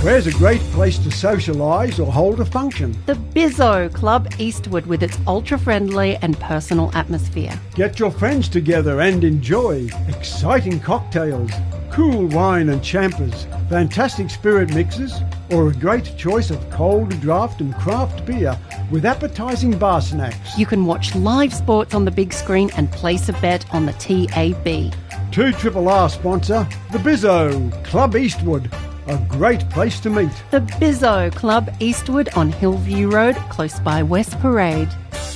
Where's a great place to socialise or hold a function? The Bizzo Club Eastwood with its ultra-friendly and personal atmosphere. Get your friends together and enjoy exciting cocktails, cool wine and champers, fantastic spirit mixes, or a great choice of cold draft and craft beer with appetising bar snacks. You can watch live sports on the big screen and place a bet on the TAB. 2RRR sponsor, the Bizzo Club Eastwood. A great place to meet. The Bizzo Club Eastwood on Hillview Road, close by West Parade.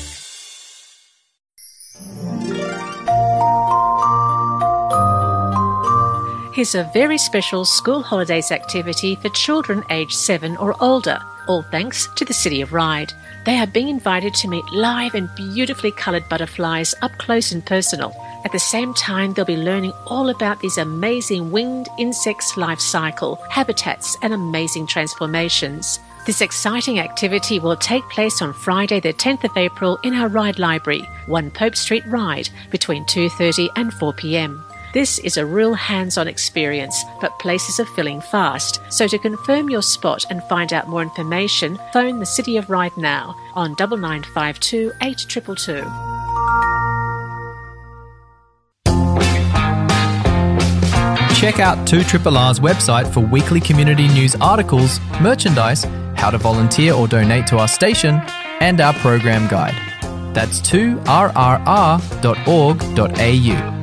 Here's a very special school holidays activity for children aged 7 or older, all thanks to the City of Ryde. They are being invited to meet live and beautifully coloured butterflies up close and personal. At the same time, they'll be learning all about these amazing winged insects' life cycle, habitats and amazing transformations. This exciting activity will take place on Friday the 10th of April in our Ryde Library, 1 Pope Street, Ryde, between 2:30 and 4 p.m. This is a real hands-on experience, but places are filling fast. So to confirm your spot and find out more information, phone the City of Ryde now on 9952 8222. Check out 2RRR's website for weekly community news articles, merchandise, how to volunteer or donate to our station, and our program guide. That's 2rrr.org.au.